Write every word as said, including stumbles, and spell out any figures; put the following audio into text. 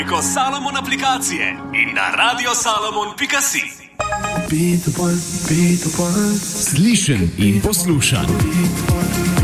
preko Salomon aplikacije in na radio salomon pika si. Slišen in poslušan.